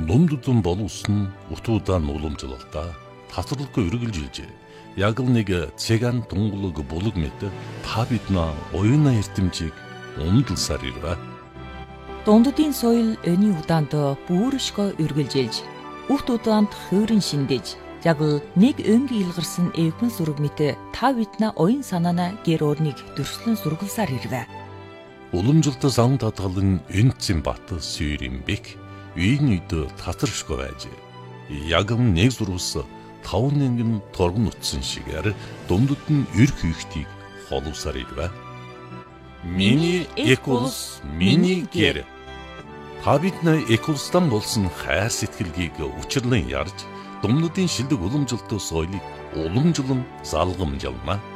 Дундудун боловсон утуудан уламжлалтаа татварлахгүй үргэлжилжээ. Яг л нэг цэган тунгалаг булаг мэт та биднээ оюуна эрдэмжийг умдалсаар ирвэ. Дундудын соёл өний удаанд бүршгөө үргэлжилж, урт удаанд хөөрөн шиндэж, яг л нэг өнгийн илгарсан эвгэн сүрэг мэт та биднээ оюун санаана гэр орныг дөрслөн сургалсаар ирвэ. Уламжлалт зам татгалан энцэн бат сүйрэмбек үйн үйд татаршгүй байж. Ягм нэг зурвас 5 нэгэн торгон утсан шигээр дундад нь эр хийхтийг холовсаар ирвэ. Миний эколс, миний гэр. Та бидний эколстан болсон хайр сэтгэлгийг учирлан ярьж, дундадын шилдэг уламжлалт соёлыг уламжлан залгамжлана.